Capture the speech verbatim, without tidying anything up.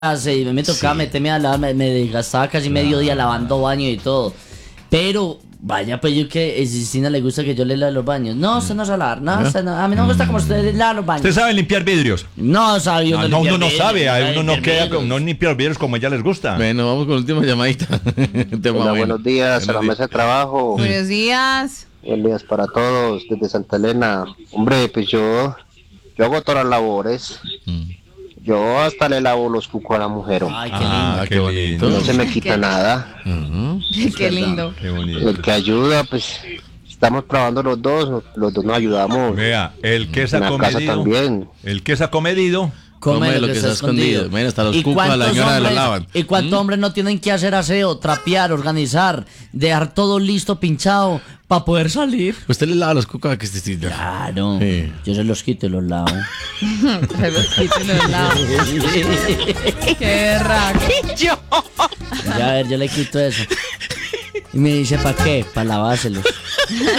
y me, me tocaba Sí. meterme a lavar, me, me desgastaba casi medio día lavando baño y todo. Pero, vaya, pues yo que a Cristina le gusta que yo le lave los baños. No, usted no sabe lavar, no, usted no, a mí no me gusta como usted lava los baños. ¿Usted sabe limpiar vidrios? No sabe No, uno no, limpiar uno no vidrios, sabe, a sabe uno no limpiar queda, vidrios. no limpia vidrios como a ella les gusta. Bueno, vamos con la última llamadita. Tema Hola, bueno. buenos días a la Buenos mesa de trabajo. Buenos días. Buenos días para todos desde Santa Elena. Hombre, pues yo, yo hago todas las labores. Mm. Yo hasta le lavo los cucos a la mujer. Ay, qué Ah, lindo. qué bonito. No se me quita nada. Ujú. Qué lindo. Qué bonito. El que ayuda, pues estamos probando los dos. Los dos nos ayudamos. Vea, el que es En la casa acomedido, también. el que es acomedido, Come lo que está escondido. Mira, hasta los ¿Y cucos a la cuántos señora la hombres- lavan. ¿Y cuántos hombres no tienen que hacer aseo, trapear, organizar, dejar todo listo, pinchado, para poder salir? Usted le lava los cucos a Cristina. Claro, Sí. yo se los quito y los lavo. Se los quito y los lavo. Qué raco. Ya, a ver, yo le quito eso. Y me dice, ¿para qué? Para lavárselos.